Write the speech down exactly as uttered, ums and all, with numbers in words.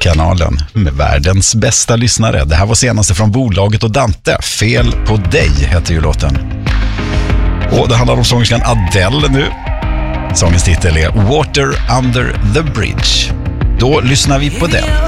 musikkanalen med världens bästa lyssnare. Det här var senaste från Bolaget och Dante. Fel på dig heter ju låten. Och det handlar om sångerskan Adele nu. Sångens titel är Water Under the Bridge. Då lyssnar vi på den.